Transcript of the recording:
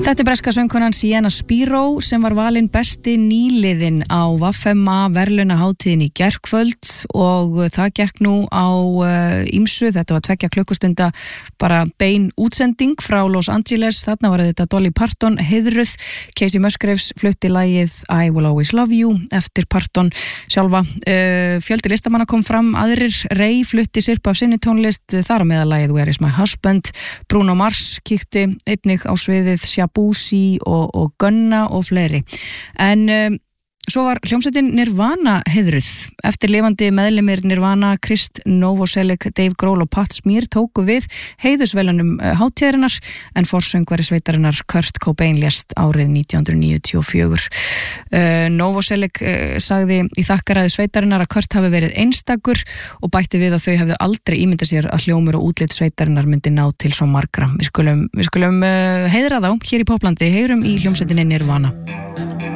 Þetta breska söngkonan Sienna Spiro sem var valin besti nýliðin á VFMA verðlaunahátíðin í gærkvöld og það gekk nú á ýmsu. Þetta var 2 klukkustunda bara bein útsending frá Los Angeles. Þarna var þetta Dolly Parton heiðruð. Casey Musgraves flutti lagið I Will Always Love You eftir Parton sjálfa. Fjöldi listamanna kom fram, aðrir. Ray flutti sirpa af sinni tónlist, þar á meðal lagið Where Is My Husband. Bruno Mars kíkti einnig á sviðið, Shabuzi og Gunna og fleiri. En svo var hljómsveitin Nirvana heiðruð. Eftir lifandi meðlimir Nirvana, Krist Novoselic, Dave Grohl og Pat Smear tóku við heiðursvelunum hátíðarinnar en forsöngvari sveitarinnar Kurt Cobain lést árið 1994. Novoselic sagði í þakkaræðu sveitarinnar að Kurt hafi verið einstakur og bætti við að þau hefðu aldrei ímyndað sér að hljómur og útlit sveitarinnar myndi ná til svo margra. Við skulum heiðra þá hér í Poplandi, heyrum í hljómsveitinni Nirvana.